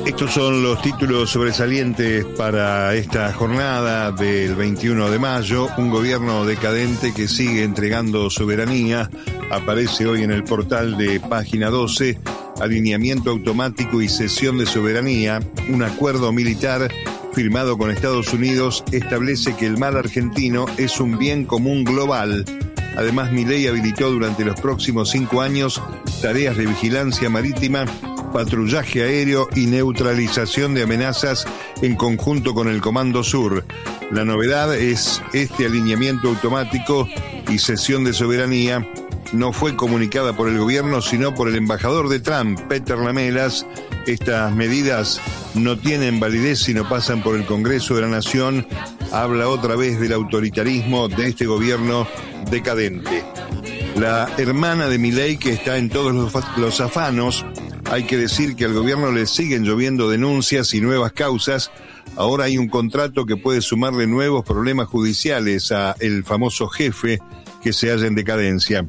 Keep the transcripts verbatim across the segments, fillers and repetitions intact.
Estos son los títulos sobresalientes para esta jornada del veintiuno de mayo. Un gobierno decadente que sigue entregando soberanía. Aparece hoy en el portal de Página doce. Alineamiento automático y cesión de soberanía. Un acuerdo militar firmado con Estados Unidos establece que el mar argentino es un bien común global. Además, Milei habilitó durante los próximos cinco años tareas de vigilancia marítima, patrullaje aéreo y neutralización de amenazas en conjunto con el Comando Sur. La novedad es este alineamiento automático y cesión de soberanía. No fue comunicada por el gobierno, sino por el embajador de Trump, Peter Lamelas. Estas medidas no tienen validez si no pasan por el Congreso de la Nación. Habla otra vez del autoritarismo de este gobierno decadente. La hermana de Milei, que está en todos los, los afanos. Hay que decir que al gobierno le siguen lloviendo denuncias y nuevas causas. Ahora hay un contrato que puede sumarle nuevos problemas judiciales a el famoso jefe que se halla en decadencia.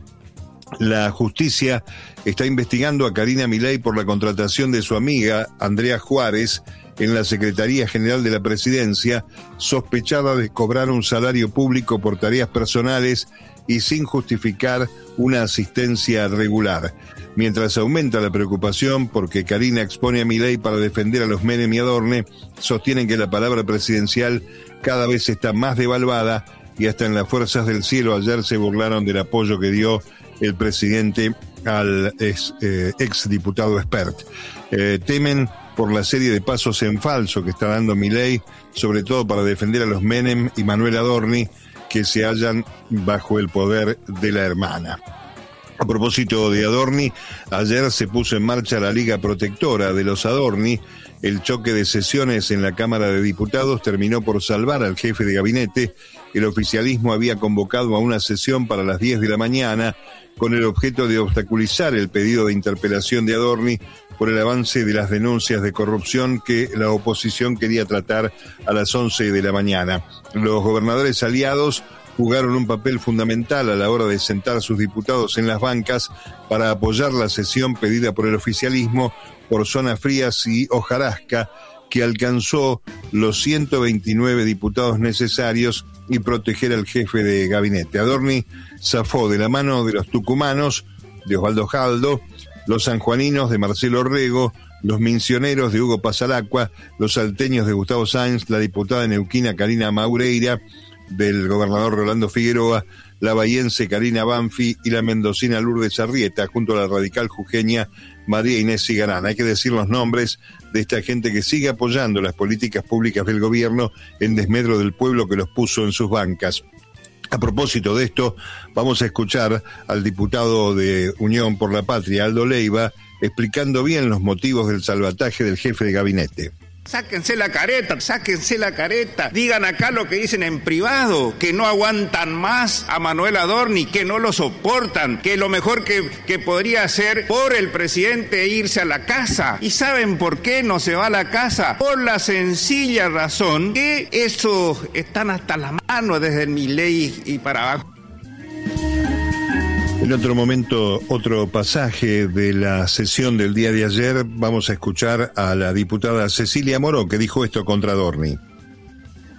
La justicia está investigando a Karina Milei por la contratación de su amiga Andrea Juárez en la Secretaría General de la Presidencia, sospechada de cobrar un salario público por tareas personales y sin justificar una asistencia regular. Mientras aumenta la preocupación porque Karina expone a Milei para defender a los Menem y Adorni, sostienen que la palabra presidencial cada vez está más devaluada y hasta en las fuerzas del cielo ayer se burlaron del apoyo que dio el presidente al ex, eh, ex diputado Espert. Eh, temen por la serie de pasos en falso que está dando Milei, sobre todo para defender a los Menem y Manuel Adorni, que se hallan bajo el poder de la hermana. A propósito de Adorni, ayer se puso en marcha la Liga Protectora de los Adorni. El choque de sesiones en la Cámara de Diputados terminó por salvar al jefe de gabinete. El oficialismo había convocado a una sesión para las diez de la mañana con el objeto de obstaculizar el pedido de interpelación de Adorni por el avance de las denuncias de corrupción que la oposición quería tratar a las once de la mañana. Los gobernadores aliados jugaron un papel fundamental a la hora de sentar a sus diputados en las bancas para apoyar la sesión pedida por el oficialismo por Zona Frías y Hojarasca, que alcanzó los ciento veintinueve diputados necesarios y proteger al jefe de gabinete. Adorni zafó de la mano de los tucumanos, de Osvaldo Jaldo, los sanjuaninos de Marcelo Orrego, los misioneros de Hugo Pasalacqua, los salteños de Gustavo Sáenz, la diputada neuquina Karina Maureira, del gobernador Rolando Figueroa, la bahiense Karina Banfi y la mendocina Lourdes Arrieta, junto a la radical jujeña María Inés Cigarán. Hay que decir los nombres de esta gente que sigue apoyando las políticas públicas del gobierno en desmedro del pueblo que los puso en sus bancas. A propósito de esto, vamos a escuchar al diputado de Unión por la Patria, Aldo Leiva, explicando bien los motivos del salvataje del jefe de gabinete. Sáquense la careta, sáquense la careta, digan acá lo que dicen en privado, que no aguantan más a Manuel Adorni, que no lo soportan, que lo mejor que, que podría hacer por el presidente es irse a la casa. ¿Y saben por qué no se va a la casa? Por la sencilla razón que esos están hasta la mano desde el Milei y para abajo. En otro momento, otro pasaje de la sesión del día de ayer, vamos a escuchar a la diputada Cecilia Moró, que dijo esto contra Adorni.